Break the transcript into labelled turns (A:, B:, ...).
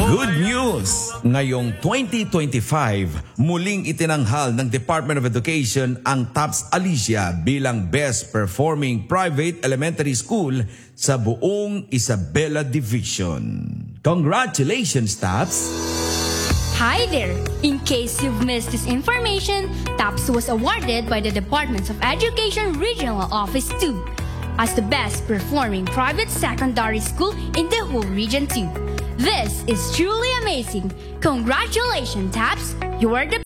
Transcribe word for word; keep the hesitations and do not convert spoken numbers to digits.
A: Good news! Ngayong twenty twenty-five, muling itinanghal ng Department of Education ang TAPS Alicia bilang Best Performing Private Elementary School sa buong Isabela Division. Congratulations, TAPS!
B: Hi there! In case you've missed this information, TAPS was awarded by the Department of Education Regional Office two as the best performing private secondary school in the whole Region two. This is truly amazing. Congratulations, TAPS! You are the